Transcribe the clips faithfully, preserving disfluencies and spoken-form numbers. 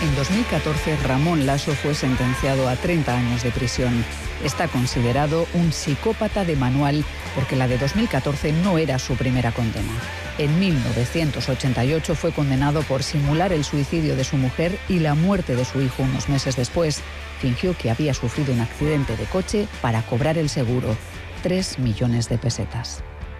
En dos mil catorce, Ramón Lasso fue sentenciado a treinta años de prisión. Está considerado un psicópata de manual porque la de dos mil catorce no era su primera condena. En mil novecientos ochenta y ocho fue condenado por simular el suicidio de su mujer y la muerte de su hijo unos meses después. Fingió que había sufrido un accidente de coche para cobrar el seguro. Tres millones de pesetas.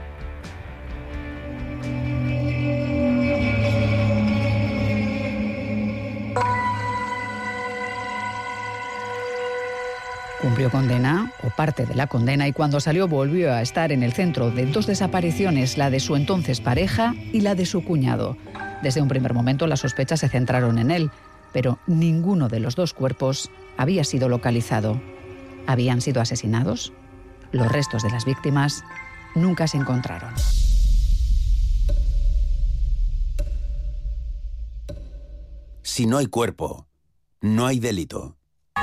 Cumplió condena, o parte de la condena, y cuando salió volvió a estar en el centro de dos desapariciones, la de su entonces pareja y la de su cuñado. Desde un primer momento las sospechas se centraron en él, pero ninguno de los dos cuerpos había sido localizado. ¿Habían sido asesinados? Los restos de las víctimas nunca se encontraron. Si no hay cuerpo, no hay delito.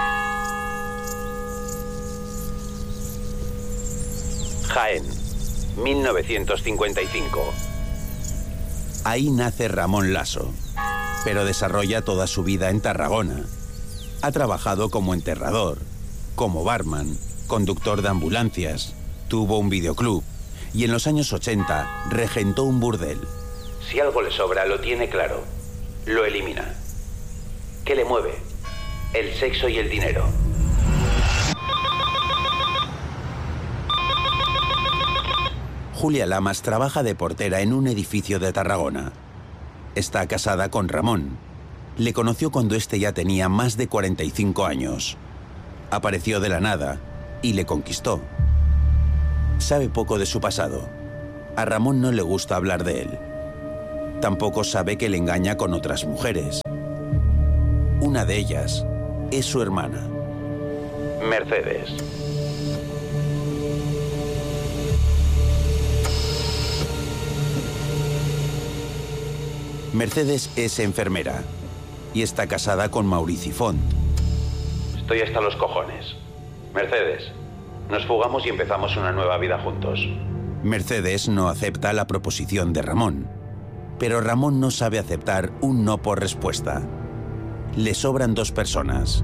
Jaén, mil novecientos cincuenta y cinco. Ahí nace Ramón Lasso, pero desarrolla toda su vida en Tarragona. Ha trabajado como enterrador, como barman, conductor de ambulancias, tuvo un videoclub y en los años ochenta regentó un burdel. Si algo le sobra, lo tiene claro. Lo elimina. ¿Qué le mueve? El sexo y el dinero. Julia Lamas trabaja de portera en un edificio de Tarragona. Está casada con Ramón. Le conoció cuando este ya tenía más de cuarenta y cinco años. Apareció de la nada y le conquistó. Sabe poco de su pasado. A Ramón no le gusta hablar de él. Tampoco sabe que le engaña con otras mujeres. Una de ellas es su hermana. Mercedes. Mercedes es enfermera y está casada con Maurici Font. Estoy hasta los cojones. Mercedes, nos fugamos y empezamos una nueva vida juntos. Mercedes no acepta la proposición de Ramón, pero Ramón no sabe aceptar un no por respuesta. Le sobran dos personas.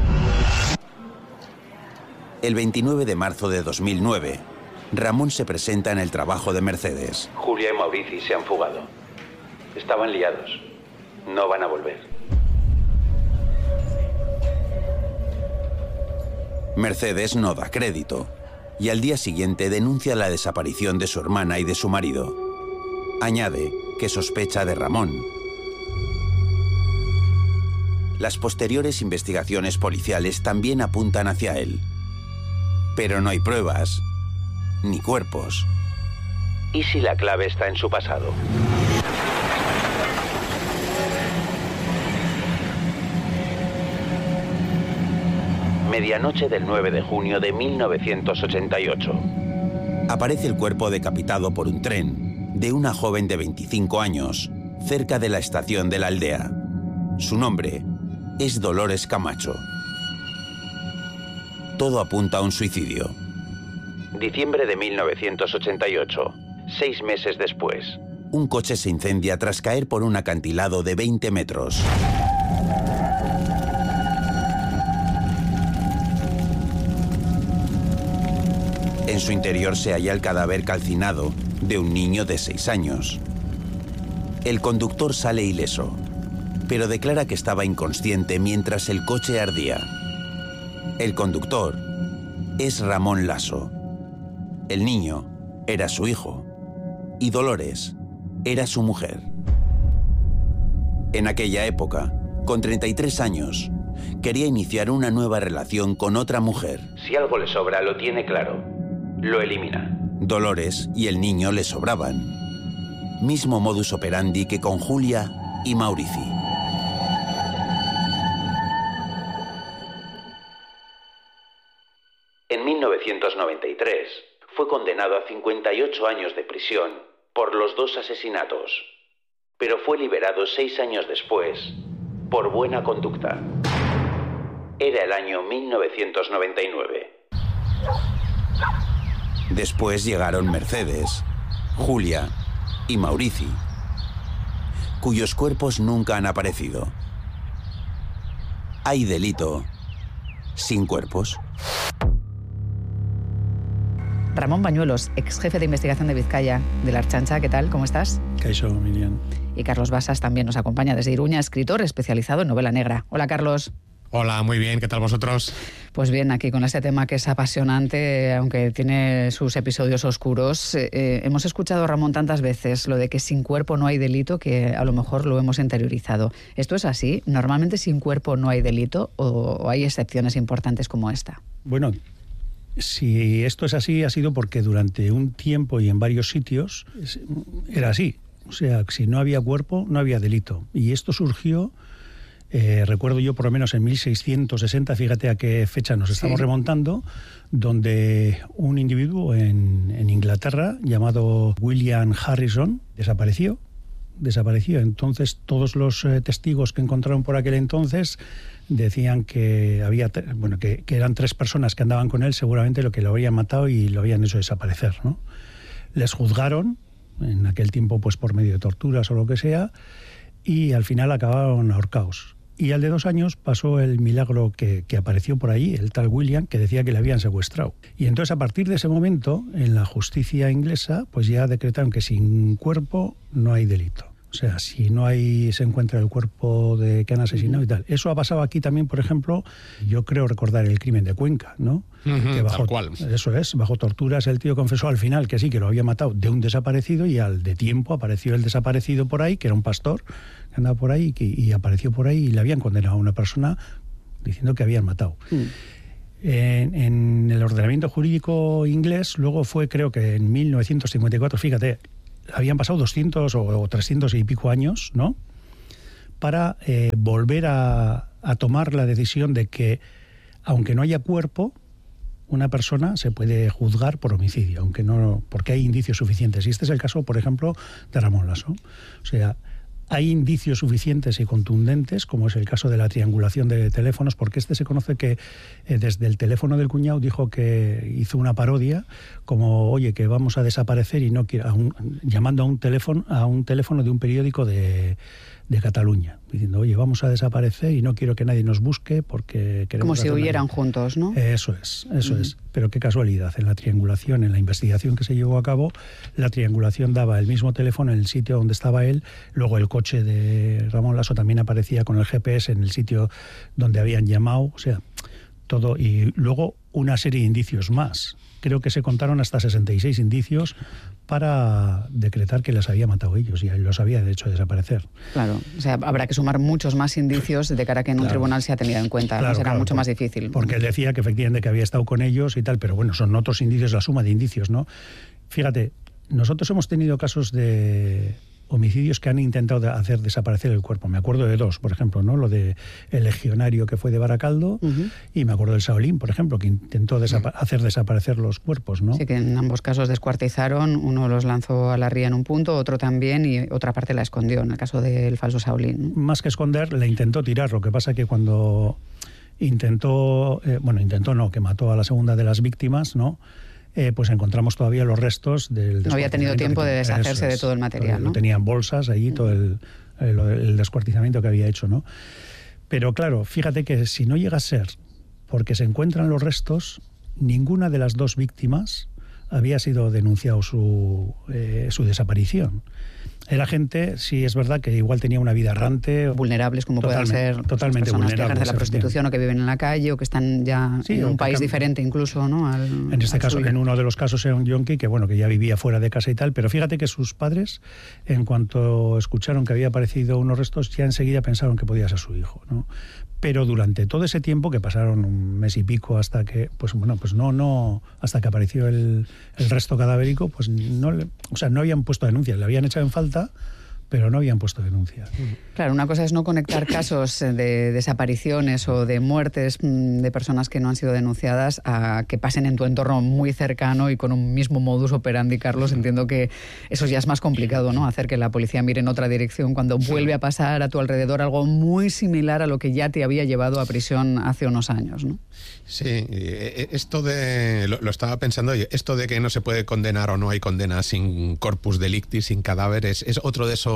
El veintinueve de marzo de dos mil nueve, Ramón se presenta en el trabajo de Mercedes. Julia y Maurici se han fugado. Estaban liados. No van a volver. Mercedes no da crédito y al día siguiente denuncia la desaparición de su hermana y de su marido. Añade que sospecha de Ramón. Las posteriores investigaciones policiales también apuntan hacia él. Pero no hay pruebas, ni cuerpos. ¿Y si la clave está en su pasado? Medianoche del nueve de junio de mil novecientos ochenta y ocho. Aparece el cuerpo decapitado por un tren de una joven de veinticinco años cerca de la estación de la aldea. Su nombre es Dolores Camacho. Todo apunta a un suicidio. Diciembre de mil novecientos ochenta y ocho. Seis meses después. Un coche se incendia tras caer por un acantilado de veinte metros. En su interior se halla el cadáver calcinado de un niño de seis años. El conductor sale ileso, pero declara que estaba inconsciente mientras el coche ardía. El conductor es Ramón Lasso. El niño era su hijo y Dolores era su mujer. En aquella época, con treinta y tres años, quería iniciar una nueva relación con otra mujer. Si algo le sobra, lo tiene claro. Lo elimina. Dolores y el niño le sobraban. Mismo modus operandi que con Julia y Maurici. En mil novecientos noventa y tres fue condenado a cincuenta y ocho años de prisión por los dos asesinatos, pero fue liberado seis años después por buena conducta. Era el año mil novecientos noventa y nueve. Después llegaron Mercedes, Julia y Maurici, cuyos cuerpos nunca han aparecido. hay delito sin cuerpos. Ramón Bañuelos, ex jefe de investigación de Vizcaya, de la Ertzaintza, ¿qué tal? ¿Cómo estás? Kaixo, Miriam. Y Carlos Basas también nos acompaña desde Iruña, escritor especializado en novela negra. Hola, Carlos. Hola, muy bien, ¿qué tal vosotros? Pues bien, aquí con este tema que es apasionante, aunque tiene sus episodios oscuros. Eh, hemos escuchado, Ramón, tantas veces lo de que sin cuerpo no hay delito, que a lo mejor lo hemos interiorizado. ¿Esto es así? ¿Normalmente sin cuerpo no hay delito o, o hay excepciones importantes como esta? Bueno, si esto es así, ha sido porque durante un tiempo y en varios sitios era así. O sea, si no había cuerpo, no había delito. Y esto surgió... Eh, recuerdo yo por lo menos en mil seiscientos sesenta, fíjate a qué fecha nos estamos sí. remontando, donde un individuo en, en Inglaterra llamado William Harrison desapareció. Desapareció. Entonces todos los eh, testigos que encontraron por aquel entonces decían que había, bueno, que, que eran tres personas que andaban con él, seguramente lo que lo habían matado y lo habían hecho desaparecer, ¿no? Les juzgaron en aquel tiempo pues por medio de torturas o lo que sea, y al final acabaron ahorcados. Y al de dos años pasó el milagro que, que apareció por ahí, el tal William, que decía que le habían secuestrado. Y entonces a partir de ese momento, en la justicia inglesa, pues ya decretaron que sin cuerpo no hay delito. O sea, si no hay, se encuentra el cuerpo de que han asesinado y tal. Eso ha pasado aquí también, por ejemplo, yo creo recordar el crimen de Cuenca, ¿no? Uh-huh, que bajo, tal cual. Eso es, bajo torturas el tío confesó al final que sí, que lo había matado de un desaparecido, y al de tiempo apareció el desaparecido por ahí, que era un pastor, que andaba por ahí, que, y apareció por ahí y le habían condenado a una persona diciendo que habían matado. Uh-huh. En, en el ordenamiento jurídico inglés, luego fue, creo que en mil novecientos cincuenta y cuatro, fíjate, habían pasado doscientos o trescientos y pico años, ¿no?, para eh, volver a, a tomar la decisión de que, aunque no haya cuerpo, una persona se puede juzgar por homicidio, aunque no, porque hay indicios suficientes. Y este es el caso, por ejemplo, de Ramón Lasso. O sea, hay indicios suficientes y contundentes, como es el caso de la triangulación de teléfonos, porque este se conoce que eh, desde el teléfono del cuñado dijo que hizo una parodia, como, oye, que vamos a desaparecer, y no quiero, a un, llamando a un teléfono a un teléfono de un periódico de, de Cataluña, diciendo, oye, vamos a desaparecer y no quiero que nadie nos busque porque queremos... Como si huyeran una... juntos, ¿no? Eso es, eso uh-huh. es. Pero qué casualidad, en la triangulación, en la investigación que se llevó a cabo, la triangulación daba el mismo teléfono en el sitio donde estaba él, luego el coche de Ramón Lasso también aparecía con el G P S en el sitio donde habían llamado, o sea, todo, y luego una serie de indicios más. Creo que se contaron hasta sesenta y seis indicios para decretar que les había matado ellos, y los había de hecho desaparecer. Claro, o sea, habrá que sumar muchos más indicios de cara a que en claro. un tribunal sea tenido en cuenta, claro, será claro, mucho por, más difícil. Porque él decía que efectivamente que había estado con ellos y tal, pero bueno, son otros indicios, la suma de indicios, ¿no? Fíjate, nosotros hemos tenido casos de homicidios que han intentado hacer desaparecer el cuerpo. Me acuerdo de dos, por ejemplo, ¿no? Lo de el legionario que fue de Baracaldo, uh-huh. y me acuerdo del Shaolin, por ejemplo, que intentó desapa- uh-huh. hacer desaparecer los cuerpos, ¿no? Sí, que en ambos casos descuartizaron, uno los lanzó a la ría en un punto, otro también, y otra parte la escondió, en el caso del falso Shaolin, ¿no? Más que esconder, la intentó tirar. Lo que pasa que cuando intentó, eh, bueno, intentó no, que mató a la segunda de las víctimas, ¿no?, Eh, pues encontramos todavía los restos del... No había tenido tiempo de deshacerse es, de todo el material, ¿no? Lo tenían bolsas allí, todo el, el, el descuartizamiento que había hecho, ¿no? Pero claro, fíjate que si no llega a ser porque se encuentran los restos, ninguna de las dos víctimas había sido denunciado su, eh, su desaparición. Era gente, sí es verdad, que igual tenía una vida errante. Vulnerables, como pueden ser totalmente personas que vulnerables, ejercen la prostitución o que viven en la calle o que están ya sí, en un país diferente incluso, ¿no? Al, en este caso, suyo. En uno de los casos era un yonki que, bueno, que ya vivía fuera de casa y tal, pero fíjate que sus padres, en cuanto escucharon que había aparecido unos restos, ya enseguida pensaron que podía ser su hijo, ¿no? Pero durante todo ese tiempo, que pasaron un mes y pico hasta que, pues bueno, pues no, no, hasta que apareció el, el resto cadavérico, pues no, o sea, no habían puesto denuncias, le habían echado en falta, pero no habían puesto denuncia. Claro, una cosa es no conectar casos de desapariciones o de muertes de personas que no han sido denunciadas a que pasen en tu entorno muy cercano y con un mismo modus operandi, Carlos. Entiendo que eso ya es más complicado, ¿no? Hacer que la policía mire en otra dirección cuando vuelve a pasar a tu alrededor algo muy similar a lo que ya te había llevado a prisión hace unos años, ¿no? Sí, esto de... Lo, lo estaba pensando, esto de que no se puede condenar o no hay condena sin corpus delicti, sin cadáveres, es otro de esos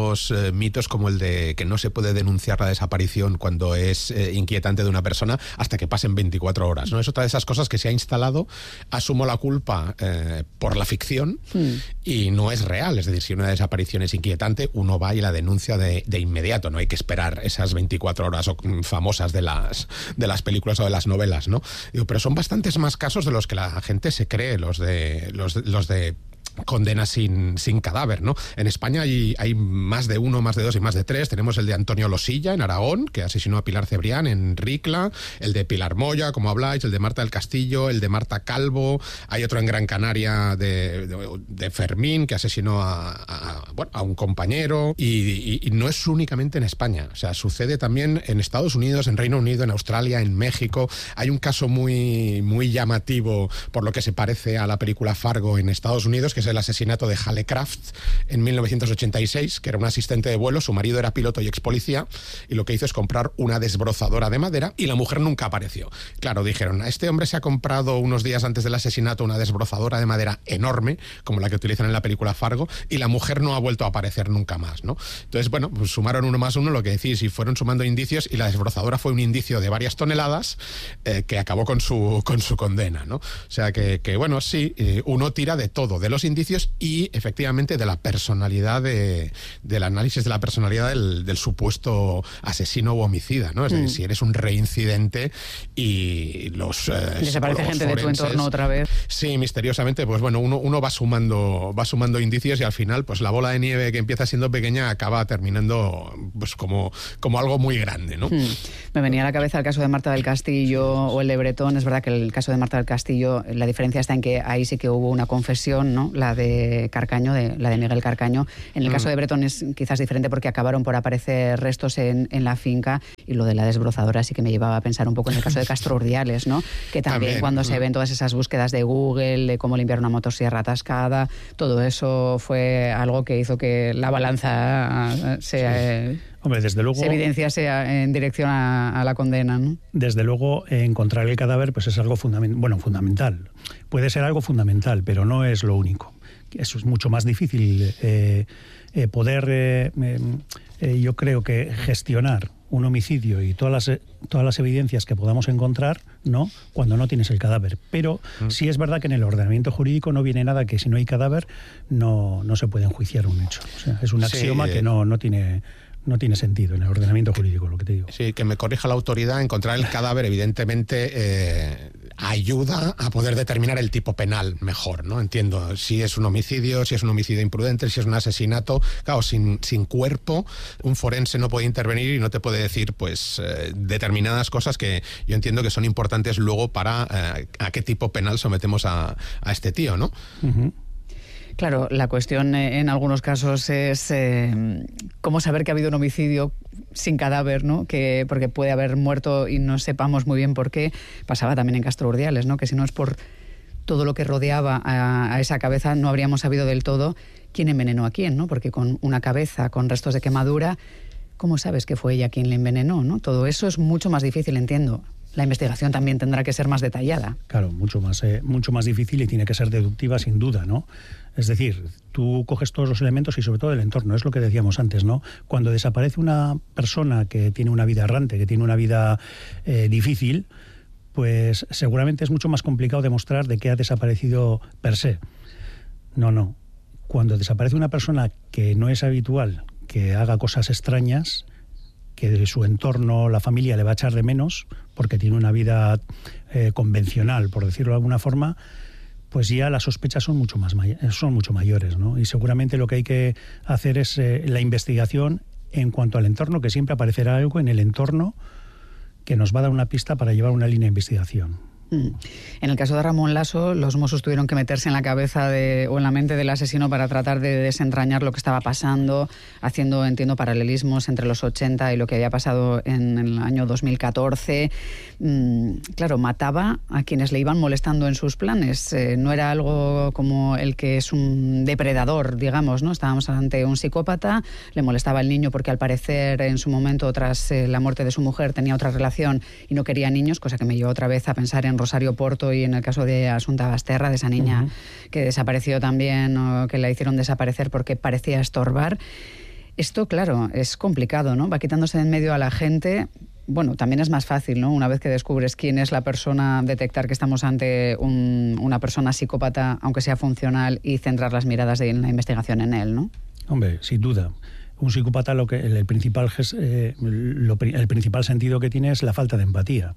otros eh, mitos como el de que no se puede denunciar la desaparición cuando es eh, inquietante de una persona hasta que pasen veinticuatro horas, ¿no? Es otra de esas cosas que se ha instalado, asumo la culpa eh, por la ficción mm. y no es real. Es decir, si una desaparición es inquietante, uno va y la denuncia de, de inmediato, no hay que esperar esas veinticuatro horas famosas de las, de las películas o de las novelas, ¿no? Digo, pero son bastantes más casos de los que la gente se cree, los de los, los de condenas sin, sin cadáver, ¿no? En España hay, hay más de uno, más de dos y más de tres. Tenemos el de Antonio Losilla en Aragón, que asesinó a Pilar Cebrián en Ricla, el de Pilar Moya, como habláis, el de Marta del Castillo, el de Marta Calvo, hay otro en Gran Canaria de, de, de Fermín, que asesinó a, a, bueno, a un compañero, y, y, y no es únicamente en España, o sea, sucede también en Estados Unidos, en Reino Unido, en Australia, en México. Hay un caso muy, muy llamativo, por lo que se parece a la película Fargo en Estados Unidos, que es el asesinato de Halle Craft en mil novecientos ochenta y seis, que era un asistente de vuelo, su marido era piloto y ex policía, y lo que hizo es comprar una desbrozadora de madera, y la mujer nunca apareció. Claro, dijeron, a este hombre se ha comprado unos días antes del asesinato una desbrozadora de madera enorme, como la que utilizan en la película Fargo, y la mujer no ha vuelto a aparecer nunca más, ¿no? Entonces, bueno, pues sumaron uno más uno, lo que decís, y fueron sumando indicios, y la desbrozadora fue un indicio de varias toneladas eh, que acabó con su, con su condena, ¿no? O sea que, que bueno, sí, eh, uno tira de todo, de los indicios y efectivamente de la personalidad de, del análisis de la personalidad del, del supuesto asesino o homicida, ¿no? Es decir, mm. si eres un reincidente y los eh, desaparece gente forenses, de tu entorno otra vez. Sí, misteriosamente, pues bueno, uno, uno va sumando va sumando indicios y al final, pues la bola de nieve que empieza siendo pequeña acaba terminando pues como, como algo muy grande, ¿no? Mm. Me venía a la cabeza el caso de Marta del Castillo o el de Bretón. Es verdad que el caso de Marta del Castillo, la diferencia está en que ahí sí que hubo una confesión, ¿no? La de Carcaño, de, la de Miguel Carcaño. En el mm. caso de Bretón es quizás diferente porque acabaron por aparecer restos en, en la finca, y lo de la desbrozadora sí que me llevaba a pensar un poco en el caso de Castro Urdiales, ¿no? Que también, también cuando mm. se ven todas esas búsquedas de Google, de cómo limpiar una motosierra atascada, todo eso fue algo que hizo que la balanza se... Sí. Eh, Hombre, desde luego, se evidenciase en dirección a, a la condena, ¿no? Desde luego, encontrar el cadáver pues es algo fundamental. Bueno, fundamental. Puede ser algo fundamental, pero no es lo único. Eso es mucho más difícil eh, eh, poder, eh, eh, yo creo que gestionar un homicidio y todas las todas las evidencias que podamos encontrar, ¿no? Cuando no tienes el cadáver. Pero mm. sí es verdad que en el ordenamiento jurídico no viene nada que si no hay cadáver no, no se puede enjuiciar un hecho. O sea, es un axioma sí. que no, no tiene... No tiene sentido en el ordenamiento jurídico, lo que te digo. Sí, que me corrija la autoridad. Encontrar el cadáver, evidentemente, eh, ayuda a poder determinar el tipo penal mejor, ¿no? Entiendo, si es un homicidio, si es un homicidio imprudente, si es un asesinato. Claro, sin, sin cuerpo, un forense no puede intervenir y no te puede decir, pues, eh, determinadas cosas que yo entiendo que son importantes luego para eh, a qué tipo penal sometemos a, a este tío, ¿no? Uh-huh. Claro, la cuestión eh, en algunos casos es eh, cómo saber que ha habido un homicidio sin cadáver, ¿no? Que, porque puede haber muerto y no sepamos muy bien por qué. Pasaba también en Castro Urdiales, ¿no? Que si no es por todo lo que rodeaba a, a esa cabeza, no habríamos sabido del todo quién envenenó a quién, ¿no? Porque con una cabeza con restos de quemadura, ¿cómo sabes que fue ella quien le envenenó, ¿no? Todo eso es mucho más difícil, entiendo. La investigación también tendrá que ser más detallada. Claro, mucho más, eh, mucho más difícil y tiene que ser deductiva sin duda, ¿no? Es decir, tú coges todos los elementos y sobre todo el entorno, es lo que decíamos antes, ¿no? Cuando desaparece una persona que tiene una vida errante, que tiene una vida eh, difícil, pues seguramente es mucho más complicado demostrar de qué ha desaparecido per se. No, no. Cuando desaparece una persona que no es habitual, que haga cosas extrañas, que de su entorno, la familia le va a echar de menos, porque tiene una vida eh, convencional, por decirlo de alguna forma, pues ya las sospechas son mucho más may- son mucho mayores, ¿no? Y seguramente lo que hay que hacer es eh, la investigación en cuanto al entorno, que siempre aparecerá algo en el entorno que nos va a dar una pista para llevar una línea de investigación. En el caso de Ramón Lasso, los Mossos tuvieron que meterse en la cabeza de, o en la mente del asesino para tratar de desentrañar lo que estaba pasando, haciendo, entiendo, paralelismos entre los ochenta y lo que había pasado en el año dos mil catorce. Mm, claro, mataba a quienes le iban molestando en sus planes. Eh, no era algo como el que es un depredador, digamos, ¿no? Estábamos ante un psicópata, le molestaba al niño porque al parecer en su momento, tras eh, la muerte de su mujer, tenía otra relación y no quería niños, cosa que me llevó otra vez a pensar en Rosario Porto y en el caso de Asunta Basterra, de esa niña uh-huh. que desapareció también o que la hicieron desaparecer porque parecía estorbar. Esto, claro, es complicado, ¿no? Va quitándose de en medio a la gente. Bueno, también es más fácil, ¿no? Una vez que descubres quién es la persona, detectar que estamos ante un, una persona psicópata, aunque sea funcional, y centrar las miradas de la investigación en él, ¿no? Hombre, sin duda. Un psicópata, lo que el principal, eh, lo, el principal sentido que tiene es la falta de empatía.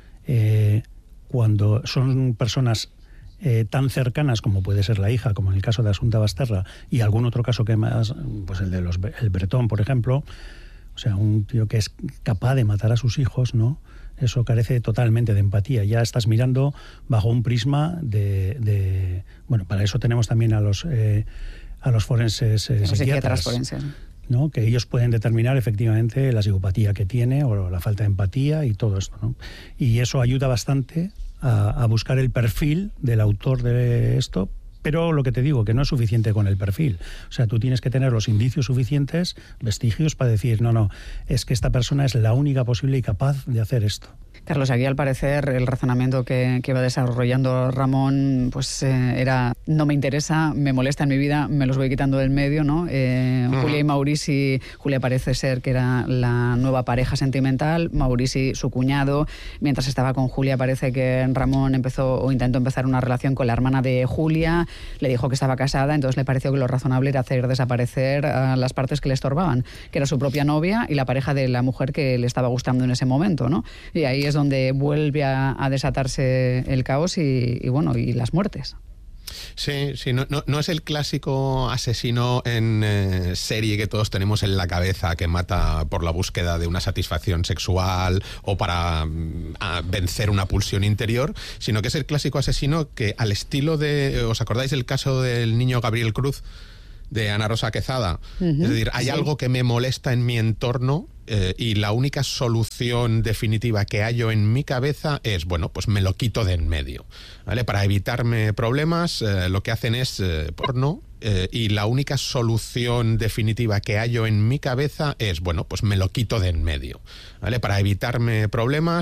Eh, cuando son personas eh, tan cercanas como puede ser la hija, como en el caso de Asunta Basterra, y algún otro caso que más, pues el de los el Bretón, por ejemplo, o sea, un tío que es capaz de matar a sus hijos, ¿no? Eso carece totalmente de empatía. Ya estás mirando bajo un prisma de... de bueno, para eso tenemos también a los, eh, a los forenses eh, los psiquiatras, psiquiatras forenses, ¿no? Que ellos pueden determinar efectivamente la psicopatía que tiene o la falta de empatía y todo esto, ¿no? Y eso ayuda bastante a, a buscar el perfil del autor de esto. Pero lo que te digo, que no es suficiente con el perfil. O sea, tú tienes que tener los indicios suficientes, vestigios, para decir, no, no, es que esta persona es la única posible y capaz de hacer esto. Carlos, aquí al parecer el razonamiento que, que iba desarrollando Ramón pues eh, era, no me interesa, me molesta en mi vida, me los voy quitando del medio, ¿no? Eh, uh-huh. Julia y Maurici, Julia parece ser que era la nueva pareja sentimental, Maurici su cuñado. Mientras estaba con Julia parece que Ramón empezó o intentó empezar una relación con la hermana de Julia, le dijo que estaba casada, entonces le pareció que lo razonable era hacer desaparecer a las partes que le estorbaban, que era su propia novia y la pareja de la mujer que le estaba gustando en ese momento, ¿no? Y ahí es donde vuelve a, a desatarse el caos y, y bueno, y las muertes. Sí, sí, no, no, no es el clásico asesino en eh, serie que todos tenemos en la cabeza, que mata por la búsqueda de una satisfacción sexual o para mm, vencer una pulsión interior, sino que es el clásico asesino que, al estilo de... ¿Os acordáis del caso del niño Gabriel Cruz, de Ana Rosa Quezada? Uh-huh. Es decir, hay sí. algo que me molesta en mi entorno eh, y la única solución definitiva que hallo en mi cabeza es, bueno, pues me lo quito de en medio, ¿vale? Para evitarme problemas, eh, lo que hacen es eh, porno eh, y la única solución definitiva que hallo en mi cabeza es, bueno, pues me lo quito de en medio, ¿vale? Para evitarme problemas